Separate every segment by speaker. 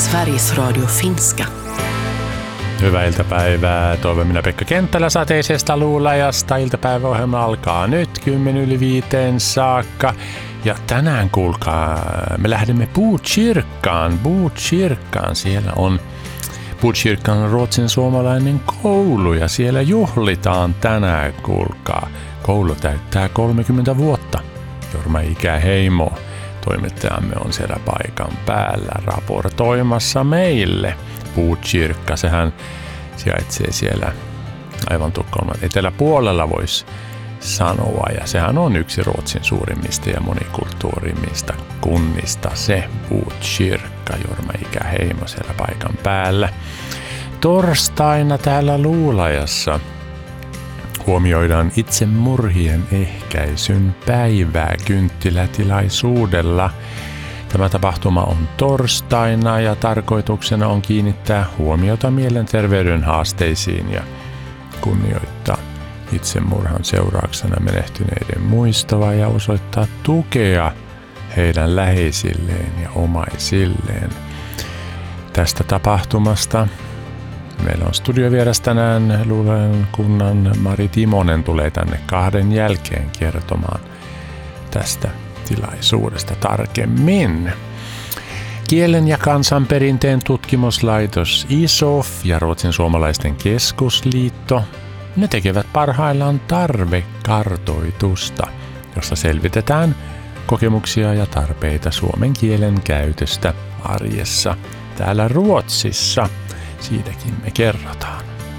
Speaker 1: Sveriges Radio Finska.
Speaker 2: Hyvää iltapäivää. Toivon minä Pekka Kenttälä sateisesta Luulajasta. Iltapäiväohjelma alkaa nyt 10:05 saakka. Ja tänään kuulkaa, me lähdemme Botkyrkaan. Siellä on Botkyrkan ruotsin suomalainen koulu ja siellä juhlitaan tänään, kuulkaa. Koulu täyttää 30 vuotta. Jorma Ikäheimo, toimittajamme, on siellä paikan päällä raportoimassa meille. Botkyrka, sehän sijaitsee siellä aivan Tukholman eteläpuolella, voisi sanoa. Ja sehän on yksi Ruotsin suurimmista ja monikulttuurimmista kunnista, se Botkyrka. Jorma Ikäheimo siellä paikan päällä. Torstaina täällä Luulajassa huomioidaan itsemurhien ehkäisyn päivää kynttilätilaisuudella. Tämä tapahtuma on torstaina ja tarkoituksena on kiinnittää huomiota mielenterveyden haasteisiin ja kunnioittaa itsemurhan seurauksena menehtyneiden muistoa ja osoittaa tukea heidän läheisilleen ja omaisilleen. Tästä tapahtumasta meillä on studiovieras tänään. Luulajan kunnan Mari Timonen tulee tänne 2 jälkeen kertomaan tästä tilaisuudesta tarkemmin. Kielen ja kansanperinteen tutkimuslaitos ISOF ja Ruotsin suomalaisten keskusliitto, ne tekevät parhaillaan tarvekartoitusta, jossa selvitetään kokemuksia ja tarpeita suomen kielen käytöstä arjessa täällä Ruotsissa. Siitäkin me kerrotaan.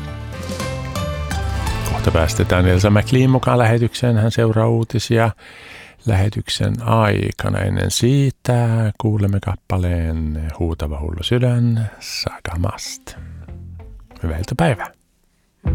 Speaker 2: Kohta päästetään Elsa McLean mukaan lähetykseen. Hän seuraa uutisia lähetyksen aikana. Ennen siitä kuulemme kappaleen Huutava hullu sydän Sagamast. Hyvää iltapäivää.